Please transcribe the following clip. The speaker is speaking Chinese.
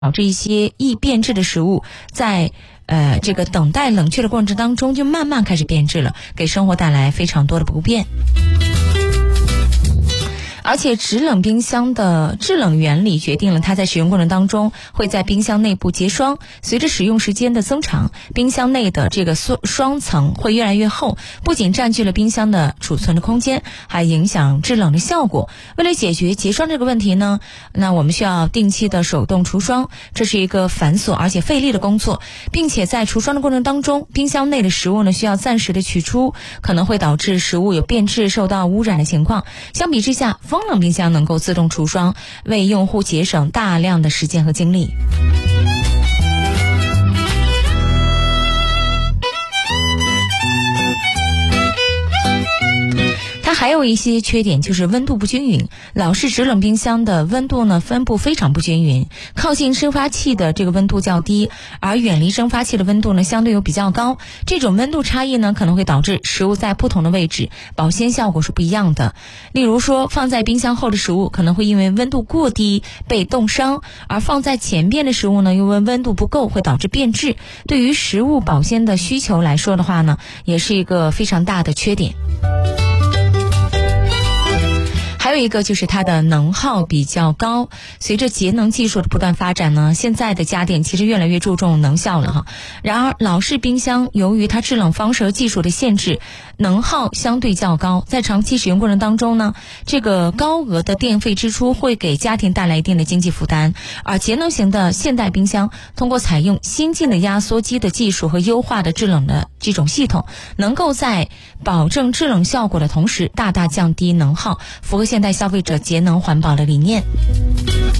导致一些易变质的食物在这个等待冷却的过程当中就慢慢开始变质了，给生活带来非常多的不便。而且制冷冰箱的制冷原理决定了它在使用过程当中会在冰箱内部结霜，随着使用时间的增长，冰箱内的这个霜层会越来越厚，不仅占据了冰箱的储存的空间，还影响制冷的效果。为了解决结霜这个问题呢，那我们需要定期的手动除霜，这是一个繁琐而且费力的工作，并且在除霜的过程当中，冰箱内的食物呢需要暂时的取出，可能会导致食物有变质、受到污染的情况。相比之下，风冷冰箱能够自动除霜，为用户节省大量的时间和精力。它还有一些缺点，就是温度不均匀。老式制冷冰箱的温度呢分布非常不均匀，靠近蒸发器的这个温度较低，而远离蒸发器的温度呢相对又比较高。这种温度差异呢可能会导致食物在不同的位置保鲜效果是不一样的。例如说，放在冰箱后的食物可能会因为温度过低被冻伤，而放在前边的食物呢因为温度不够会导致变质。对于食物保鲜的需求来说的话呢，也是一个非常大的缺点。还有一个就是它的能耗比较高，随着节能技术的不断发展呢，现在的家电其实越来越注重能效了哈。然而老式冰箱由于它制冷方式和技术的限制，能耗相对较高，在长期使用过程当中呢，这个高额的电费支出会给家庭带来一定的经济负担。而节能型的现代冰箱通过采用先进的压缩机的技术和优化的制冷的这种系统，能够在保证制冷效果的同时大大降低能耗，符合现代消费者节能环保的理念。